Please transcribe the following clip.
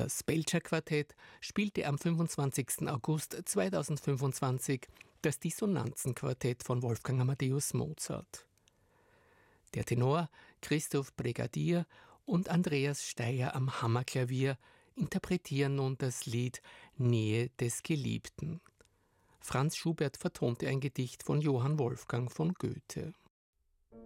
Das Belcher Quartett spielte am 25. August 2025 das Dissonanzenquartett von Wolfgang Amadeus Mozart. Der Tenor Christoph Brigadier und Andreas Steyer am Hammerklavier interpretieren nun das Lied Nähe des Geliebten. Franz Schubert vertonte ein Gedicht von Johann Wolfgang von Goethe.